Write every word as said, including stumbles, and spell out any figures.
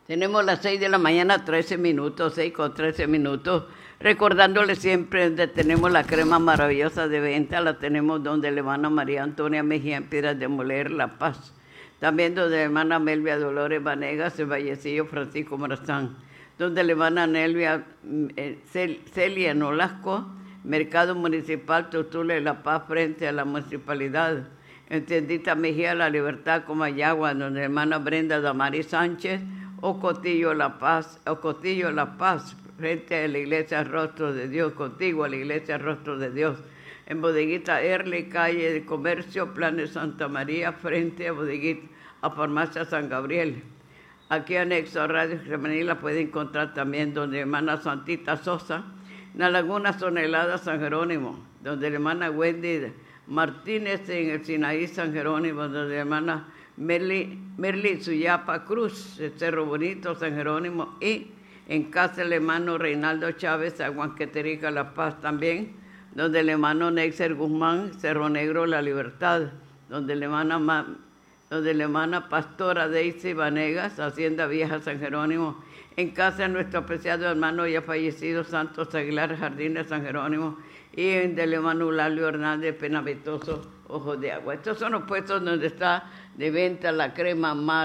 Tenemos las seis de la mañana, trece minutos, seis con trece minutos. Recordándole siempre donde tenemos la crema maravillosa de venta, la tenemos donde la hermana María Antonia Mejía en Piedras de Moler, La Paz. También donde la hermana Melvia Dolores Vanegas, el Vallecillo Francisco Morazán. Donde la hermana Nelvia eh, Cel, Celia Nolasco, Mercado Municipal Tutula de La Paz frente a la municipalidad. En Tiendita Mejía La Libertad, Comayagua, donde la hermana Brenda Damari Sánchez, o Cotillo La Paz, o Cotillo La Paz, frente a la iglesia Rostro de Dios, contigo a la iglesia Rostro de Dios. En Bodeguita Erle, calle de Comercio, Planes Santa María, frente a Bodeguita, a Farmacia San Gabriel. Aquí anexo a Radio Femenil la puede encontrar también donde la hermana Santita Sosa, en la Laguna Sonelada San Jerónimo, donde la hermana Wendy Martínez en el Sinaí San Jerónimo, donde la hermana Merli, Merli Suyapa Cruz, el Cerro Bonito San Jerónimo, y en casa el hermano Reinaldo Chávez, Aguanqueterica La Paz también, donde el hermano Nexer Guzmán, Cerro Negro La Libertad, donde la hermana, donde la hermana Pastora Daisy Vanegas, Hacienda Vieja San Jerónimo, en casa de nuestro apreciado hermano ya fallecido Santos Aguilar Jardines San Jerónimo, y en del hermano Eulalio Hernández Penavetoso, Ojos de Agua. Estos son los puestos donde está de venta la crema mar